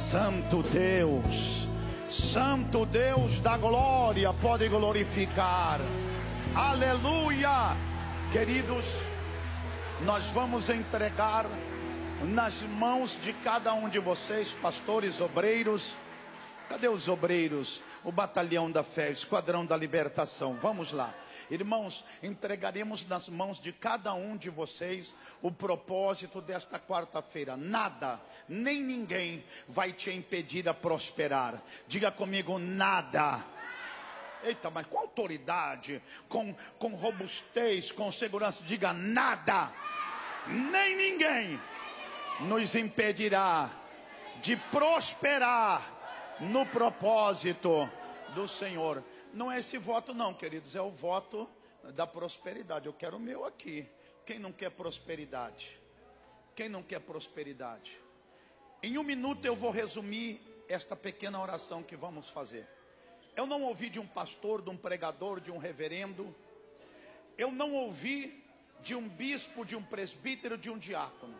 Santo Deus da glória, pode glorificar. Aleluia. Queridos, nós vamos entregar nas mãos de cada um de vocês, pastores, obreiros. Cadê os obreiros? O batalhão da fé, o esquadrão da libertação. Vamos lá. Irmãos, entregaremos nas mãos de cada um de vocês o propósito desta quarta-feira. Nada, nem ninguém vai te impedir a prosperar. Diga comigo, nada. Eita, mas com autoridade, com robustez, com segurança, diga nada, nem ninguém nos impedirá de prosperar no propósito do Senhor. Não é esse voto não, queridos, é o voto da prosperidade. Eu quero o meu aqui. Quem não quer prosperidade? Quem não quer prosperidade? Em um minuto eu vou resumir esta pequena oração que vamos fazer. Eu não ouvi de um pastor, de um pregador, de um reverendo. Eu não ouvi de um bispo, de um presbítero, de um diácono.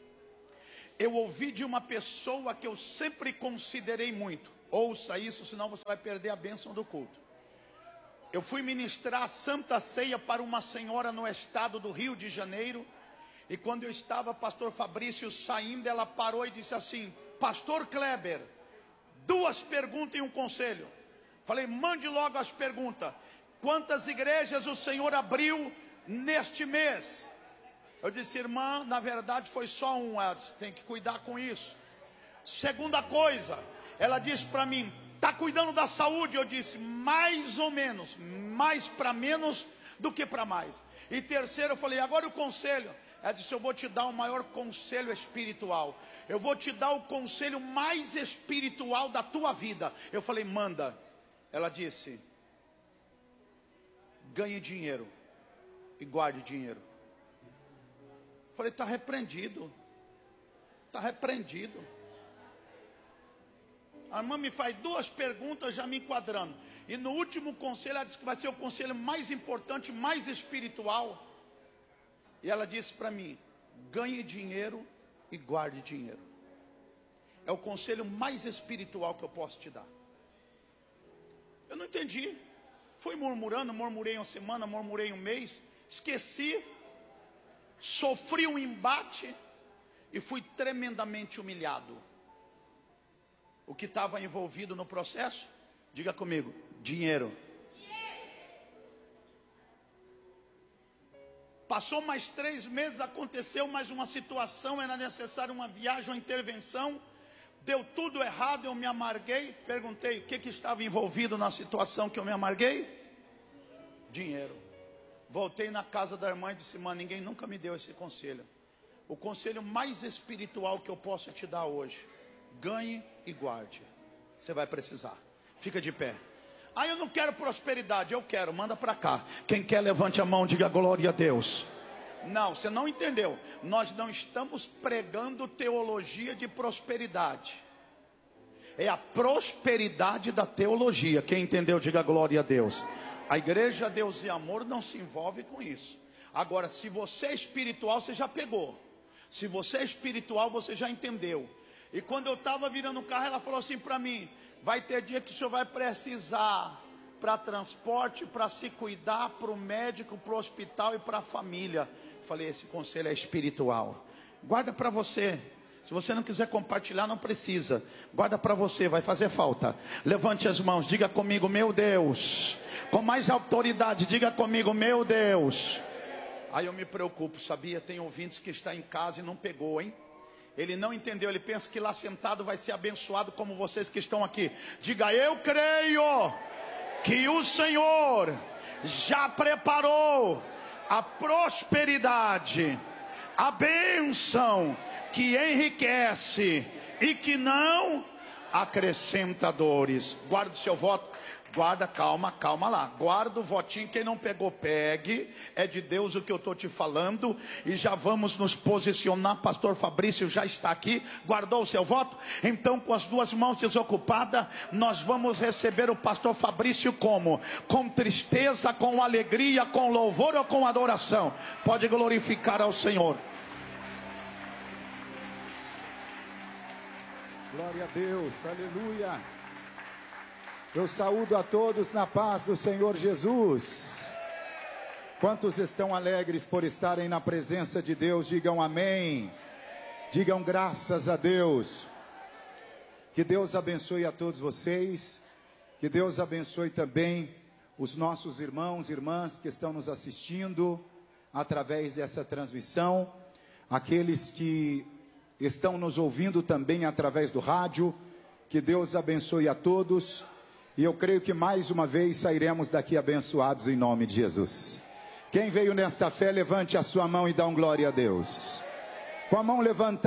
Eu ouvi de uma pessoa que eu sempre considerei muito. Ouça isso, senão você vai perder a bênção do culto. Eu fui ministrar a Santa Ceia para uma senhora no estado do Rio de Janeiro. E quando eu estava, pastor Fabrício, saindo, ela parou e disse assim: Pastor Kleber, 2 perguntas e um conselho. Falei, mande logo as perguntas. Quantas igrejas o Senhor abriu neste mês? Eu disse, irmã, na verdade foi só um. Ela disse, tem que cuidar com isso. Segunda coisa, ela disse para mim, está cuidando da saúde? Eu disse, mais ou menos, mais para menos do que para mais. E terceiro, eu falei, agora o conselho. Ela disse, eu vou te dar o maior conselho espiritual. Eu vou te dar o conselho mais espiritual da tua vida. Eu falei, manda. Ela disse, ganhe dinheiro e guarde dinheiro. Eu falei, está repreendido. Está repreendido. A irmã me faz 2 perguntas já me enquadrando. E no último conselho, ela disse que vai ser o conselho mais importante, mais espiritual. E ela disse para mim, ganhe dinheiro e guarde dinheiro. É o conselho mais espiritual que eu posso te dar. Eu não entendi. Fui murmurando, murmurei uma semana, murmurei um mês. Esqueci. Sofri um embate. E fui tremendamente humilhado. O que estava envolvido no processo? Diga comigo, dinheiro. Passou mais 3 meses, aconteceu mais uma situação, era necessário uma viagem, uma intervenção. Deu tudo errado, eu me amarguei. Perguntei, o que estava envolvido na situação que eu me amarguei? Dinheiro. Voltei na casa da irmã e disse, mãe, ninguém nunca me deu esse conselho. O conselho mais espiritual que eu posso te dar hoje. Ganhe e guarde. Você vai precisar. Fica de pé. Ah, eu não quero prosperidade. Eu quero, manda para cá. Quem quer, levante a mão, diga glória a Deus. Não, você não entendeu. Nós não estamos pregando teologia de prosperidade. É a prosperidade da teologia. Quem entendeu, diga glória a Deus. A igreja Deus e Amor não se envolve com isso. Agora, se você é espiritual, você já pegou. Se você é espiritual, você já entendeu. E quando eu estava virando o carro, ela falou assim para mim, vai ter dia que o senhor vai precisar para transporte, para se cuidar, para o médico, para o hospital e para a família. Falei, esse conselho é espiritual. Guarda para você. Se você não quiser compartilhar, não precisa. Guarda para você, vai fazer falta. Levante as mãos, diga comigo, meu Deus. Com mais autoridade, diga comigo, meu Deus. Aí eu me preocupo, sabia? Tem ouvintes que está em casa e não pegou, hein? Ele não entendeu, ele pensa que lá sentado vai ser abençoado como vocês que estão aqui. Diga, eu creio que o Senhor já preparou a prosperidade, a bênção que enriquece e que não acrescenta dores. Guarda o seu voto. Guarda, calma lá. Guarda o votinho. Quem não pegou, pegue. É de Deus o que eu estou te falando. E já vamos nos posicionar. Pastor Fabrício já está aqui. Guardou o seu voto? Então, com as 2 mãos desocupadas, nós vamos receber o pastor Fabrício como? Com tristeza, com alegria, com louvor ou com adoração? Pode glorificar ao Senhor. Glória a Deus, aleluia. Eu saúdo a todos na paz do Senhor Jesus. Quantos estão alegres por estarem na presença de Deus, digam amém. Digam graças a Deus. Que Deus abençoe a todos vocês. Que Deus abençoe também os nossos irmãos e irmãs que estão nos assistindo através dessa transmissão. Aqueles que estão nos ouvindo também através do rádio. Que Deus abençoe a todos. E eu creio que mais uma vez sairemos daqui abençoados em nome de Jesus. Quem veio nesta fé, levante a sua mão e dá um glória a Deus. Com a mão levantada.